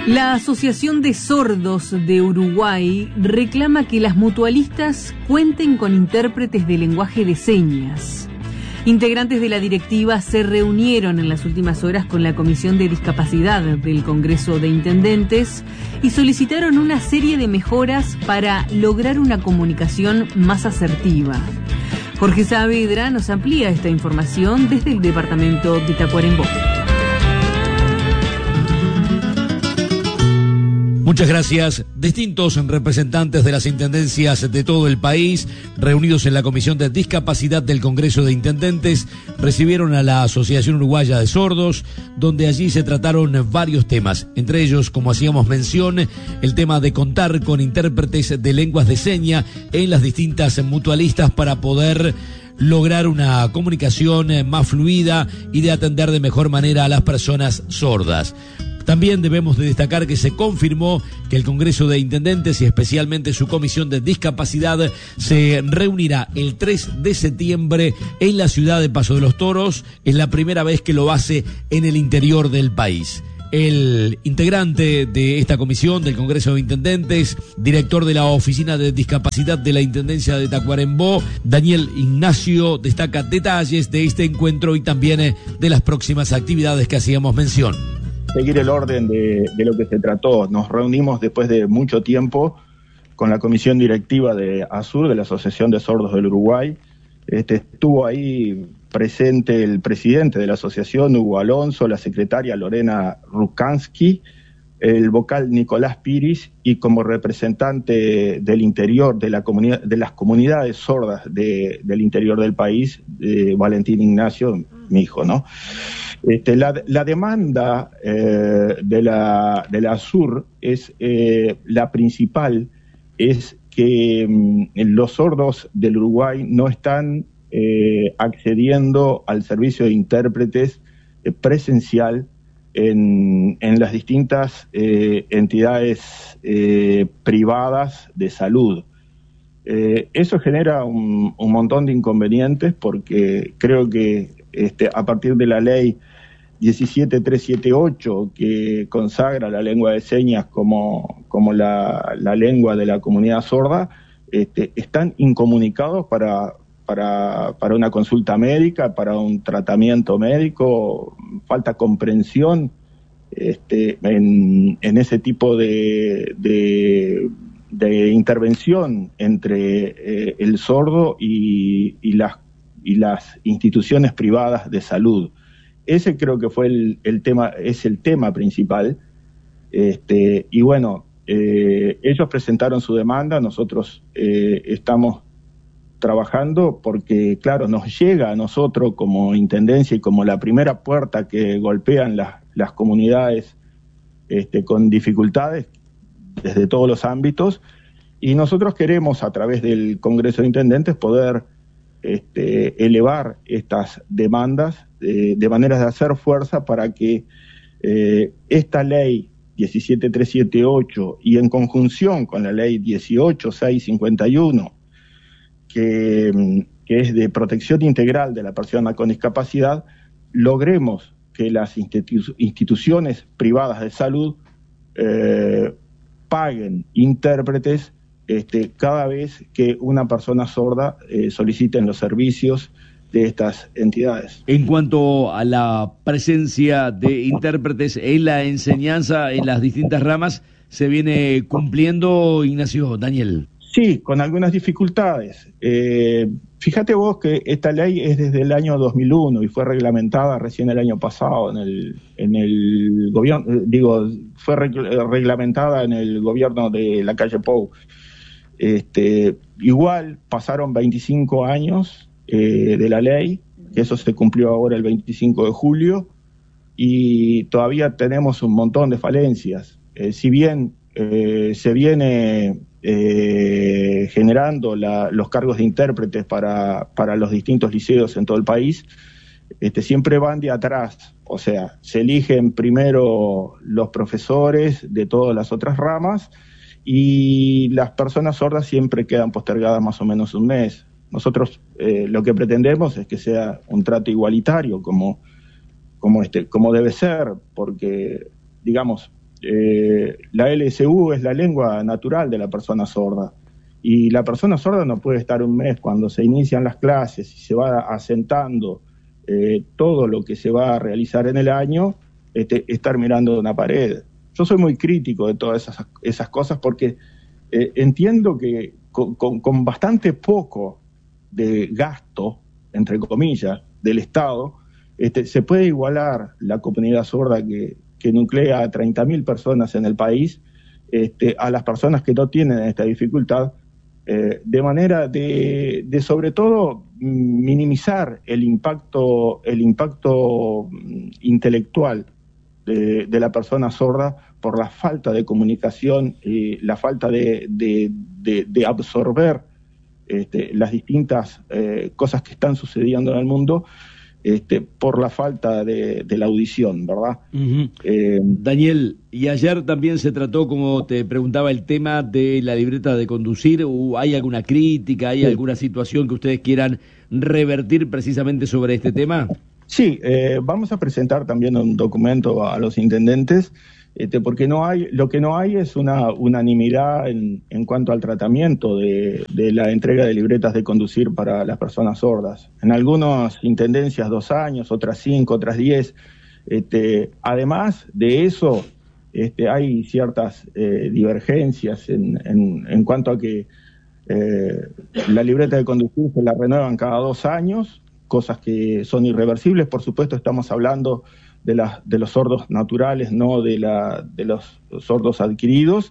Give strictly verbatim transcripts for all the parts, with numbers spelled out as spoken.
La Asociación de Sordos de Uruguay reclama que las mutualistas cuenten con intérpretes de lenguaje de señas. Integrantes de la directiva se reunieron en las últimas horas con la Comisión de Discapacidad del Congreso de Intendentes y solicitaron una serie de mejoras para lograr una comunicación más asertiva. Jorge Saavedra nos amplía esta información desde el departamento de Tacuarembó. Muchas gracias. Distintos representantes de las intendencias de todo el país, reunidos en la Comisión de Discapacidad del Congreso de Intendentes, recibieron a la Asociación Uruguaya de Sordos, donde allí se trataron varios temas. Entre ellos, como hacíamos mención, el tema de contar con intérpretes de lenguas de seña en las distintas mutualistas para poder lograr una comunicación más fluida y de atender de mejor manera a las personas sordas. También debemos de destacar que se confirmó que el Congreso de Intendentes y especialmente su Comisión de Discapacidad se reunirá el tres de septiembre en la ciudad de Paso de los Toros. Es la primera vez que lo hace en el interior del país. El integrante de esta comisión del Congreso de Intendentes, director de la Oficina de Discapacidad de la Intendencia de Tacuarembó, Daniel Ignacio, destaca detalles de este encuentro y también de las próximas actividades que hacíamos mención. Seguir el orden de, de lo que se trató. Nos reunimos después de mucho tiempo con la comisión directiva de ASUR, de la Asociación de Sordos del Uruguay. Este, estuvo ahí presente el presidente de la asociación, Hugo Alonso, la secretaria Lorena Rukansky, el vocal Nicolás Piris y como representante del interior, de la comunidad, de las comunidades sordas de, del interior del país, eh, Valentín Ignacio, mi hijo, ¿no? Este, la, la demanda eh, de la de la ASUR es eh, la principal, es que mm, los sordos del Uruguay no están eh, accediendo al servicio de intérpretes eh, presencial en, en las distintas eh, entidades eh, privadas de salud. Eh, eso genera un, un montón de inconvenientes porque creo que este, a partir de la ley diecisiete mil trescientos setenta y ocho, que consagra la lengua de señas como, como la, la lengua de la comunidad sorda, este, están incomunicados para, para, para una consulta médica, para un tratamiento médico. Falta comprensión este, en, en ese tipo de, de, de intervención entre eh, el sordo y, y, las, y las instituciones privadas de salud. Ese creo que fue el, el tema, es el tema principal. Este, y bueno, eh, ellos presentaron su demanda, nosotros eh, estamos trabajando porque, claro, nos llega a nosotros como intendencia y como la primera puerta que golpean las, las comunidades este, con dificultades desde todos los ámbitos, y nosotros queremos a través del Congreso de Intendentes poder Este, elevar estas demandas eh, de maneras de hacer fuerza para que eh, esta ley diecisiete mil trescientos setenta y ocho y en conjunción con la ley dieciocho mil seiscientos cincuenta y uno, que, que es de protección integral de la persona con discapacidad, logremos que las institu- instituciones privadas de salud eh, paguen intérpretes Este, cada vez que una persona sorda eh, solicite los servicios de estas entidades. En cuanto a la presencia de intérpretes en la enseñanza en las distintas ramas, ¿se viene cumpliendo, Ignacio? Daniel. Sí, con algunas dificultades. Eh, fíjate vos que esta ley es desde el año dos mil uno y fue reglamentada recién el año pasado en el, en el gobierno, eh, digo, fue reg- reglamentada en el gobierno de Lacalle Pou. Este, igual pasaron veinticinco años eh, de la ley, que eso se cumplió ahora el veinticinco de julio, y todavía tenemos un montón de falencias. Eh, si bien eh, se viene eh, generando la, los cargos de intérpretes para, para los distintos liceos en todo el país, este, siempre van de atrás, o sea, se eligen primero los profesores de todas las otras ramas, y las personas sordas siempre quedan postergadas más o menos un mes. Nosotros eh, lo que pretendemos es que sea un trato igualitario, como, como, este, como debe ser, porque, digamos, eh, la L S U es la lengua natural de la persona sorda. Y la persona sorda no puede estar un mes cuando se inician las clases y se va asentando eh, todo lo que se va a realizar en el año, este, estar mirando una pared. Yo soy muy crítico de todas esas, esas cosas porque eh, entiendo que con, con, con bastante poco de gasto, entre comillas, del Estado, este, se puede igualar la comunidad sorda que, que nuclea a treinta mil personas en el país este, a las personas que no tienen esta dificultad, eh, de manera de, de sobre todo minimizar el impacto, el impacto intelectual de, de la persona sorda por la falta de comunicación y la falta de, de, de, de absorber este, las distintas eh, cosas que están sucediendo en el mundo. Este, por la falta de, de la audición, ¿verdad? Uh-huh. Eh, Daniel, y ayer también se trató, como te preguntaba, el tema de la libreta de conducir. ¿Hay alguna crítica, hay sí. alguna situación que ustedes quieran revertir precisamente sobre este tema? Sí, eh, vamos a presentar también un documento a los intendentes, este, porque no hay, lo que no hay es una unanimidad en, en cuanto al tratamiento de, de la entrega de libretas de conducir para las personas sordas. En algunas intendencias dos años, otras cinco, otras diez. Este, además de eso, este, hay ciertas eh, divergencias en, en, en cuanto a que eh, la libreta de conducir se la renuevan cada dos años, cosas que son irreversibles. Por supuesto, estamos hablando de, la, de los sordos naturales, no de, la, de los sordos adquiridos.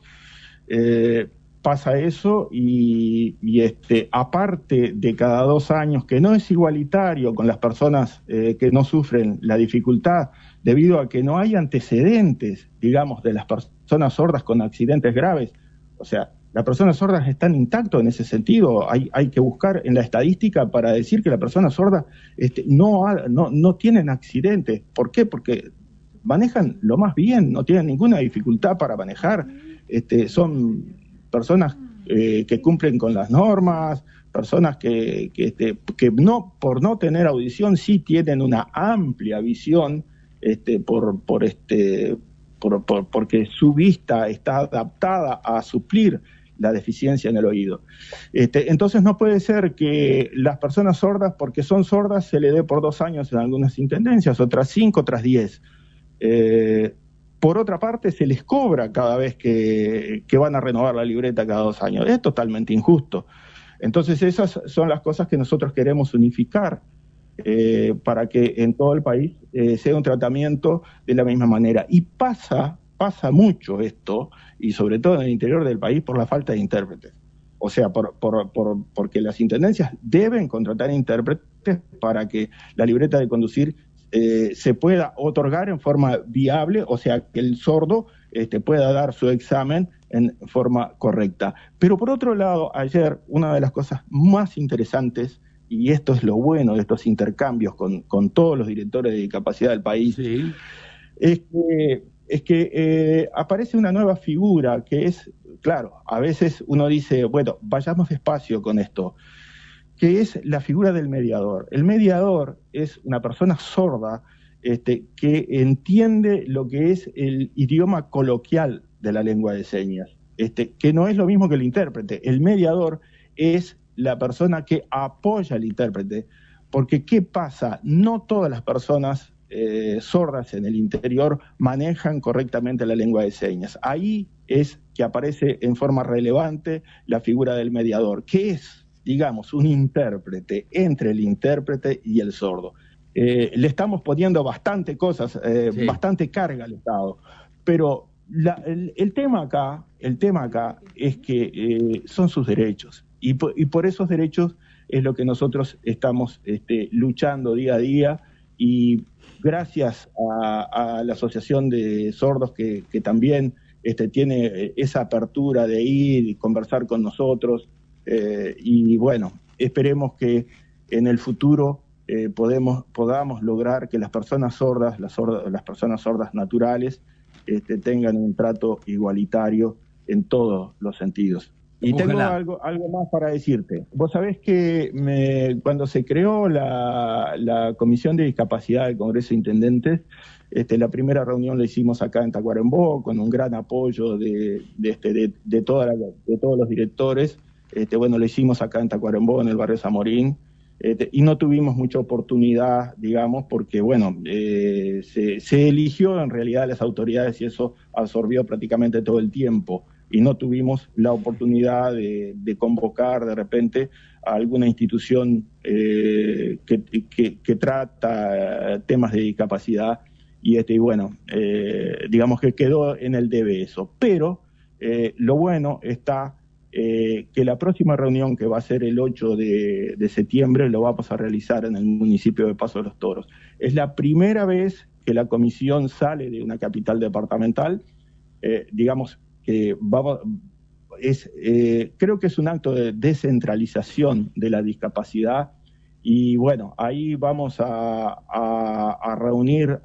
Eh, pasa eso y, y este, aparte de cada dos años, que no es igualitario con las personas eh, que no sufren la dificultad, debido a que no hay antecedentes, digamos, de las personas sordas con accidentes graves. O sea, las personas sordas están intactas en ese sentido. Hay, hay que buscar en la estadística para decir que las personas sordas este, no, ha, no, no tienen accidentes. ¿Por qué? Porque manejan lo más bien, no tienen ninguna dificultad para manejar. Este, son personas eh, que cumplen con las normas, personas que, que, este, que no, por no tener audición sí tienen una amplia visión este, por, por este, por, por, porque su vista está adaptada a suplir la deficiencia en el oído. Este, entonces no puede ser que las personas sordas, porque son sordas, se le dé por dos años en algunas intendencias, otras cinco, otras diez. Eh, por otra parte, se les cobra cada vez que, que van a renovar la libreta cada dos años. Es totalmente injusto. Entonces esas son las cosas que nosotros queremos unificar eh, para que en todo el país eh, sea un tratamiento de la misma manera. Y pasa... Pasa mucho esto, y sobre todo en el interior del país, por la falta de intérpretes. O sea, por, por, por, porque las intendencias deben contratar intérpretes para que la libreta de conducir eh, se pueda otorgar en forma viable, o sea, que el sordo este, pueda dar su examen en forma correcta. Pero por otro lado, ayer una de las cosas más interesantes, y esto es lo bueno de estos intercambios con, con todos los directores de discapacidad del país, sí. es que... es que eh, aparece una nueva figura que es, claro, a veces uno dice, bueno, vayamos despacio con esto, que es la figura del mediador. El mediador es una persona sorda este, que entiende lo que es el idioma coloquial de la lengua de señas, este, que no es lo mismo que el intérprete. El mediador es la persona que apoya al intérprete, porque ¿qué pasa? No todas las personas Eh, sordas en el interior manejan correctamente la lengua de señas. Ahí es que aparece en forma relevante la figura del mediador, que es, digamos, un intérprete entre el intérprete y el sordo. Eh, le estamos poniendo bastante cosas, eh, sí. bastante carga al Estado, pero la, el, el tema acá, el tema acá es que eh, son sus derechos, y por, y por esos derechos es lo que nosotros estamos este, luchando día a día. Y gracias a, a la Asociación de Sordos que, que también este, tiene esa apertura de ir y conversar con nosotros, eh, y bueno, esperemos que en el futuro eh, podemos, podamos lograr que las personas sordas, las, sordas, las personas sordas naturales, este, tengan un trato igualitario en todos los sentidos. Y Ojalá. tengo algo, algo más para decirte. Vos sabés que me, cuando se creó la, la Comisión de Discapacidad del Congreso de Intendentes, este, la primera reunión la hicimos acá en Tacuarembó, con un gran apoyo de, de, este, de, de, toda la, de todos los directores. Este, bueno, lo hicimos acá en Tacuarembó, en el barrio Zamorín, este, y no tuvimos mucha oportunidad, digamos, porque, bueno, eh, se, se eligió en realidad a las autoridades y eso absorbió prácticamente todo el tiempo. Y no tuvimos la oportunidad de, de convocar de repente a alguna institución eh, que, que, que trata temas de discapacidad y, este, y bueno, eh, digamos que quedó en el debe eso. Pero eh, lo bueno está eh, que la próxima reunión, que va a ser el ocho de, de septiembre, lo vamos a realizar en el municipio de Paso de los Toros. Es la primera vez que la comisión sale de una capital departamental, eh, digamos, que vamos, es, eh, creo que es un acto de descentralización de la discapacidad y bueno, ahí vamos a, a, a reunir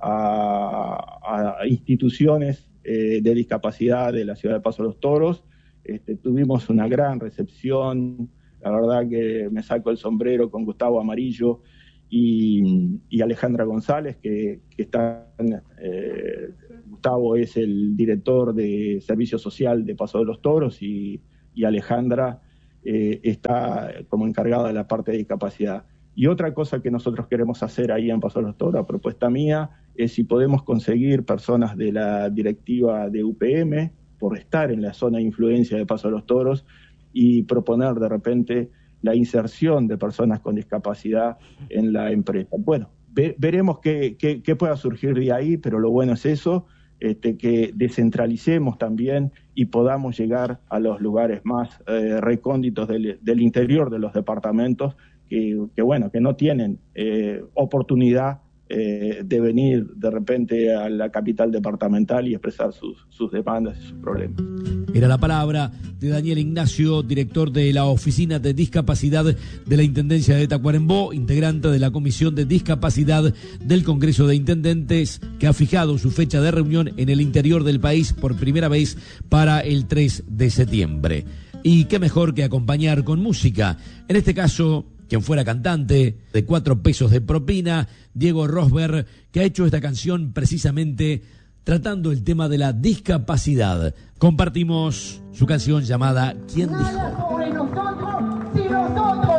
a, a instituciones eh, de discapacidad de la ciudad de Paso de los Toros. Este, tuvimos una gran recepción, la verdad que me saco el sombrero con Gustavo Amarillo y, y Alejandra González, que, que están... Eh, Gustavo es el director de Servicio Social de Paso de los Toros y, y Alejandra eh, está como encargada de la parte de discapacidad. Y otra cosa que nosotros queremos hacer ahí en Paso de los Toros, a propuesta mía, es si podemos conseguir personas de la directiva de U P M por estar en la zona de influencia de Paso de los Toros y proponer de repente la inserción de personas con discapacidad en la empresa. Bueno, ve, veremos qué, qué, qué pueda surgir de ahí, pero lo bueno es eso. Este, que descentralicemos también y podamos llegar a los lugares más eh, recónditos del, del interior de los departamentos que, que bueno, que no tienen eh, oportunidad eh, de venir de repente a la capital departamental y expresar sus, sus demandas y sus problemas. Era la palabra de Daniel Ignacio, director de la Oficina de Discapacidad de la Intendencia de Tacuarembó, integrante de la Comisión de Discapacidad del Congreso de Intendentes, que ha fijado su fecha de reunión en el interior del país por primera vez para el tres de septiembre. Y qué mejor que acompañar con música. En este caso, quien fuera cantante de cuatro pesos de propina, Diego Rosberg, que ha hecho esta canción precisamente tratando el tema de la discapacidad. Compartimos su canción llamada ¿Quién dijo?